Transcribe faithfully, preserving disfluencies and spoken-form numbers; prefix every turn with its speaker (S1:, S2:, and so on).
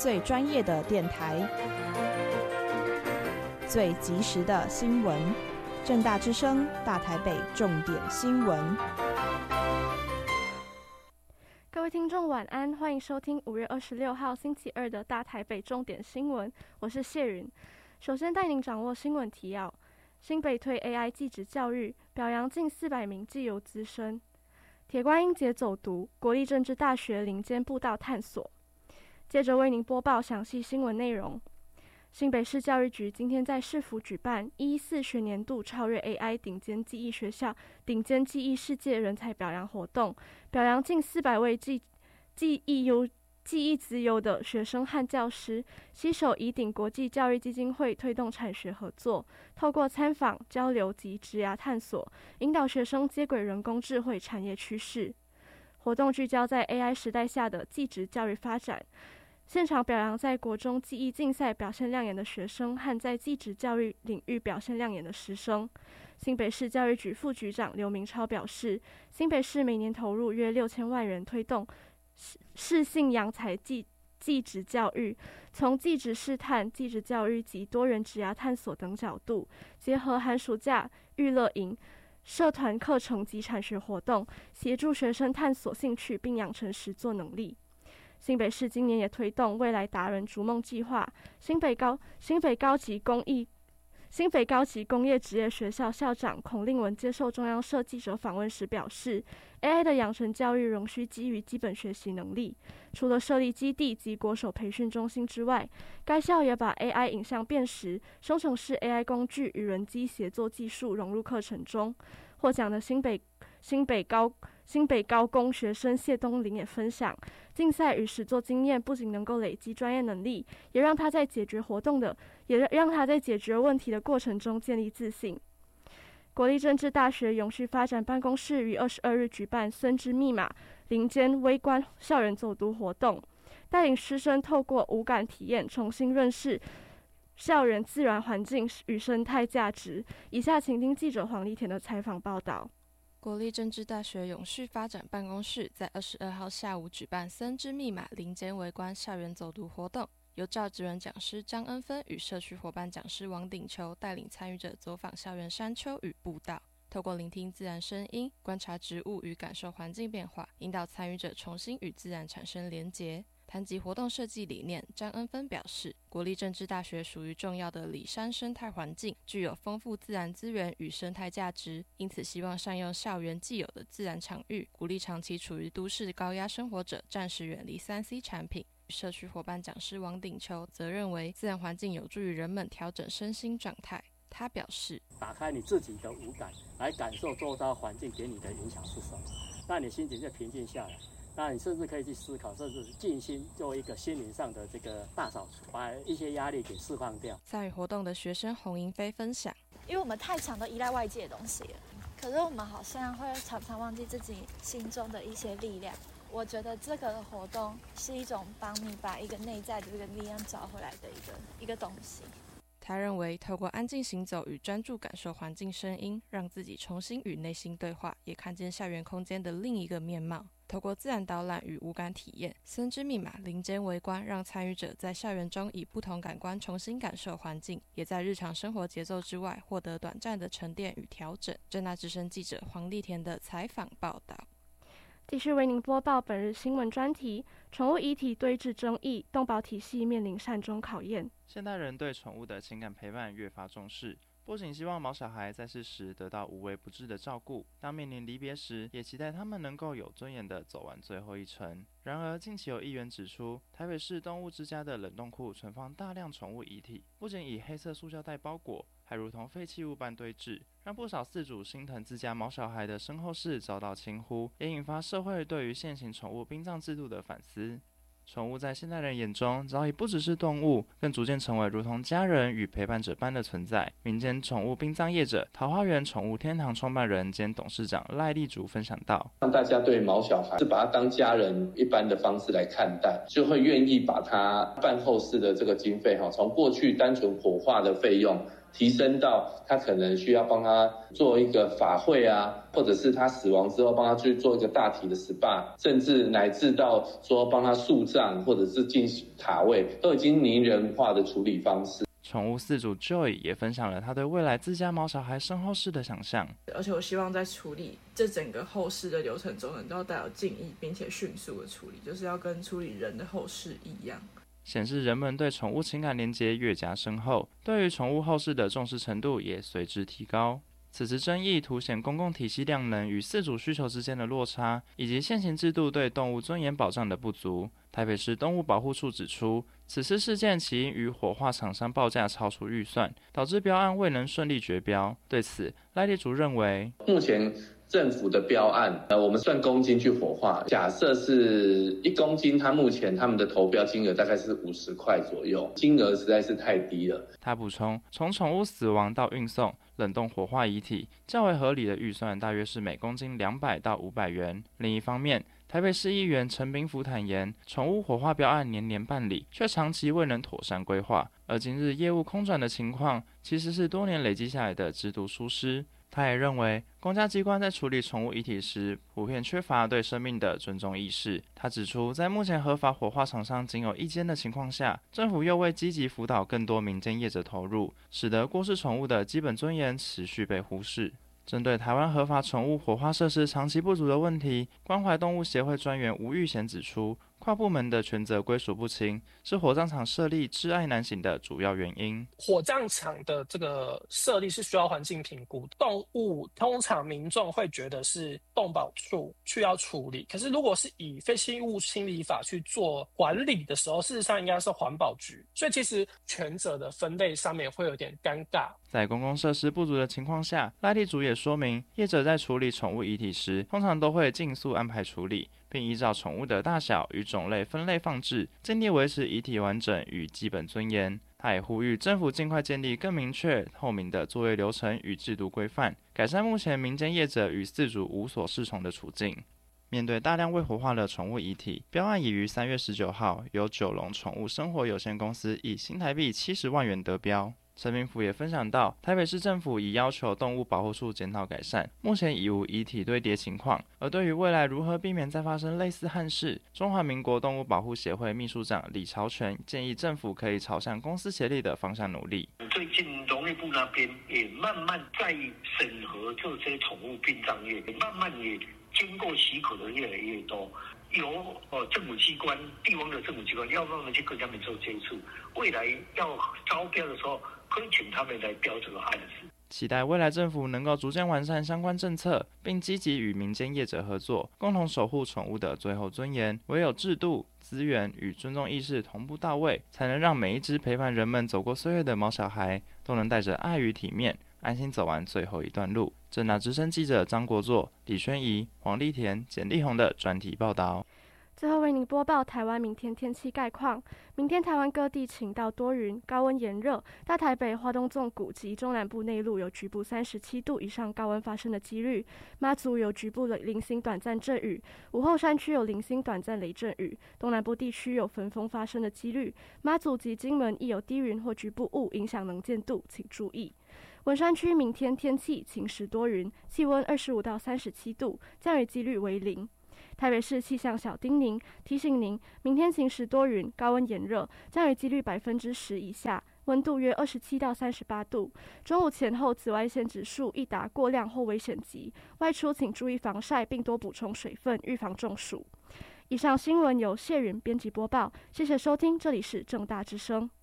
S1: 最专业的电台，最及时的新闻。政大之声，大台北重点新闻。
S2: 各位听众晚安，欢迎收听五月二十六号星期二的大台北重点新闻，我是谢云。首先带您掌握新闻提要：新北推 A I 技职教育，表扬近四百名技优资深；铁观音节走读，国立政治大学林间步道探索。接着为您播报详细新闻内容。新北市教育局今天在市府举办一一四学年度超越 A I 顶尖技艺学校、顶尖技艺世界人才表扬活动，表扬近四百位技技艺优、技艺资优的学生和教师，携手以顶国际教育基金会推动产学合作，透过参访、交流及职涯探索，引导学生接轨人工智慧产业趋势。活动聚焦在 A I 时代下的技职教育发展。现场表扬在国中技艺竞赛表现亮眼的学生和在技职教育领域表现亮眼的师生。新北市教育局副局长刘明超表示，新北市每年投入约六千万元推动适性扬才技技职教育，从技职试探、技职教育及多元职涯探索等角度，结合寒暑假、育乐营、社团课程及产学活动，协助学生探索兴趣并养成实作能力。新北市今年也推动未来达人逐梦计划，新北高新北高级工艺新北高级工业职业学校校长孔令文接受中央社记者访问时表示 ，A I 的养成教育仍需基于基本学习能力。除了设立基地及国手培训中心之外，该校也把 A I 影像辨识、生成式 A I 工具与人机协作技术融入课程中。获奖的新北新北高新北高工学生谢东林也分享，竞赛与实作经验不仅能够累积专业能力，也让他在解决活动的，也让他在解决问题的过程中建立自信。国立政治大学永续发展办公室于二十二日举办孙之密码林间微观校园走读活动，带领师生透过五感体验重新认识校园自然环境与生态价值。以下请听记者黄丽田的采访报道。
S3: 国立政治大学永续发展办公室在二十二号下午举办森之密码林间微观校园走读活动，由教职员讲师张恩芬与社区伙伴讲师王鼎球带领参与者走访校园山丘与步道，透过聆听自然声音、观察植物与感受环境变化，引导参与者重新与自然产生连结。谈及活动设计理念，张恩芬表示，国立政治大学属于重要的里山生态环境，具有丰富自然资源与生态价值，因此希望善用校园既有的自然场域，鼓励长期处于都市高压生活者暂时远离 三 C 产品。社区伙伴讲师王鼎球则认为，自然环境有助于人们调整身心状态。他表示，
S4: 打开你自己的五感，来感受周遭环境给你的影响是什么，那你心情就平静下来。那你甚至可以去思考，甚至静心做一个心灵上的这个大扫除，把一些压力给释放掉。
S3: 参与活动的学生洪银飞分享，
S5: 因为我们太常都依赖外界的东西了，可是我们好像会常常忘记自己心中的一些力量。我觉得这个活动是一种帮你把一个内在的这个力量找回来的一个一个东西。
S3: 他认为，透过安静行走与专注感受环境声音，让自己重新与内心对话，也看见校园空间的另一个面貌。透过自然导览与五感体验，森之密码林间微观，让参与者在校园中以不同感官重新感受环境，也在日常生活节奏之外获得短暂的沉淀与调整。政大之声记者黄丽田的采访报道。
S2: 继续为您播报本日新闻专题：宠物遗体堆置争议，动保体系面临善终考验。
S6: 现代人对宠物的情感陪伴越发重视，不仅希望毛小孩在世时得到无微不至的照顾，当面临离别时，也期待他们能够有尊严地走完最后一程。然而，近期有议员指出，台北市动物之家的冷冻库存放大量宠物遗体，不仅以黑色塑胶袋包裹，还如同废弃物般堆置，让不少饲主心疼自家毛小孩的身后事遭到轻忽，也引发社会对于现行宠物殡葬制度的反思。宠物在现代人眼中早已不只是动物，更逐渐成为如同家人与陪伴者般的存在。民间宠物殡葬业者桃花源宠物天堂创办人兼董事长赖立竹分享到，
S7: 让大家对毛小孩是把它当家人一般的方式来看待，就会愿意把它办后事的这个经费从过去单纯火化的费用提升到他可能需要帮他做一个法会啊，或者是他死亡之后帮他去做一个大体的 S P A， 甚至乃至到说帮他树葬或者是进行塔位，都已经拟人化的处理方式。
S6: 宠物饲主 Joy 也分享了他对未来自家毛小孩身后事的想象，
S8: 而且我希望在处理这整个后事的流程中能够带有敬意并且迅速的处理，就是要跟处理人的后事一样，
S6: 显示人们对宠物情感连结越加深厚，对于宠物后事的重视程度也随之提高。此次争议凸显公共体系量能与饲主需求之间的落差，以及现行制度对动物尊严保障的不足。台北市动物保护处指出，此次事件起因于火化厂商报价超出预算，导致标案未能顺利决标。对此，赖地主认为，
S7: 目前政府的标案，呃，我们算公斤去火化，假设是一公斤，它目前他们的投标金额大概是五十块左右，金额实在是太低了。
S6: 他补充，从宠物死亡到运送、冷冻火化遗体，较为合理的预算大约是每公斤两百到五百元。另一方面，台北市议员陈炳福坦言，宠物火化标案年年办理，却长期未能妥善规划，而今日业务空转的情况，其实是多年累积下来的制度疏失。他也认为，公家机关在处理宠物遗体时，普遍缺乏对生命的尊重意识。他指出，在目前合法火化厂商仅有一间的情况下，政府又未积极辅导更多民间业者投入，使得过世宠物的基本尊严持续被忽视。针对台湾合法宠物火化设施长期不足的问题，关怀动物协会专员吴玉贤指出，跨部门的权责归属不清，是火葬场设立窒碍难行的主要原因。
S9: 火葬场的这个设立是需要环境评估，动物通常民众会觉得是动保处去要处理，可是如果是以废弃物清理法去做管理的时候，事实上应该是环保局，所以其实权责的分类上面会有点尴尬。
S6: 在公共设施不足的情况下，赖地主也说明，业者在处理宠物遗体时，通常都会尽速安排处理，并依照宠物的大小与种类分类放置，尽力维持遗体完整与基本尊严。他也呼吁政府尽快建立更明确、透明的作业流程与制度规范，改善目前民间业者与饲主无所适从的处境。面对大量未火化的宠物遗体，标案已于三月十九号由九龙宠物生活有限公司以新台币七十万元得标。陈明福也分享到，台北市政府已要求动物保护处检讨改善，目前已无遗体堆叠情况。而对于未来如何避免再发生类似憾事，中华民国动物保护协会秘书长李朝全建议政府可以朝向公私协力的方向努力。
S10: 最近农业部那边也慢慢在审核这些宠物殡葬业，慢慢也经过许可的越来越多。由呃政府机关、地方的政府机关要让他们去跟他们做接触，未来要招标的时候，可以请他们来标这个案子。
S6: 期待未来政府能够逐渐完善相关政策，并积极与民间业者合作，共同守护宠物的最后尊严。唯有制度、资源与尊重意识同步到位，才能让每一只陪伴人们走过岁月的毛小孩，都能带着爱与体面，安心走完最后一段路。政大之声记者张国作、李宣仪、黄丽田、简丽红的专题报道。
S2: 最后为您播报台湾明天天气概况。明天台湾各地晴到多云，高温炎热，大台北、花东纵谷及中南部内陆有局部三十七度以上高温发生的几率。马祖有局部的零星短暂阵雨，午后山区有零星短暂雷阵雨，东南部地区有焚风发生的几率。马祖及金门亦有低云或局部雾影响能见度，请注意。文山区明天天气晴时多云，气温二十五到三十七度，降雨几率为零。台北市气象小叮咛提醒您，明天晴时多云，高温炎热，降雨几率百分之十以下，温度约二十七到三十八度。中午前后紫外线指数易达过量或危险级，外出请注意防晒，并多补充水分，预防中暑。以上新闻由谢云编辑播报，谢谢收听，这里是政大之声。